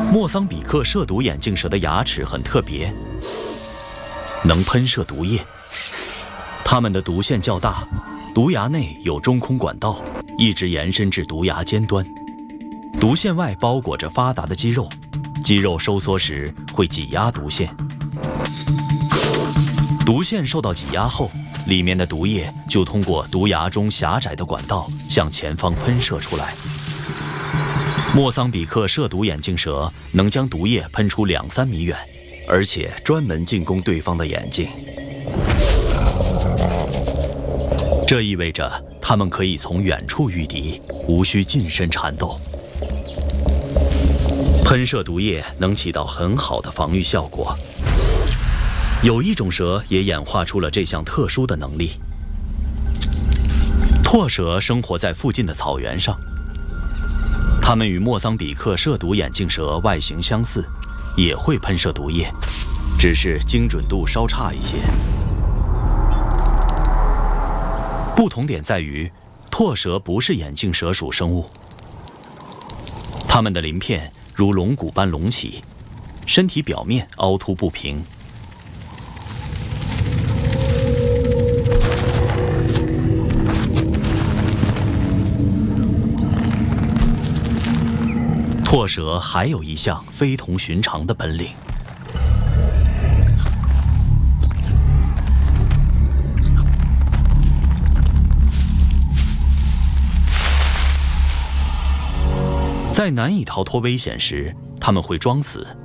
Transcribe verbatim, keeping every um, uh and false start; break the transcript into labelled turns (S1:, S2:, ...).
S1: 莫桑比克射毒眼镜蛇的牙齿很特别，能喷射毒液。它们的毒腺较大，毒牙内有中空管道，一直延伸至毒牙尖端。毒腺外包裹着发达的肌肉，肌肉收缩时会挤压毒腺。毒腺受到挤压后，里面的毒液就通过毒牙中狭窄的管道向前方喷射出来。莫桑比克射毒眼镜蛇能将毒液喷出两三米远，而且专门进攻对方的眼睛。这意味着它们可以从远处御敌，无需近身缠斗。喷射毒液能起到很好的防御效果。有一种蛇也演化出了这项特殊的能力。拓蛇生活在附近的草原上。它们与莫桑比克射毒眼镜蛇外形相似，也会喷射毒液，只是精准度稍差一些。不同点在于，拓蛇不是眼镜蛇属生物。它们的鳞片如龙骨般隆起，身体表面凹凸不平。拓蛇还有一项非同寻常的本领。在难以逃脱危险时，它们会装死，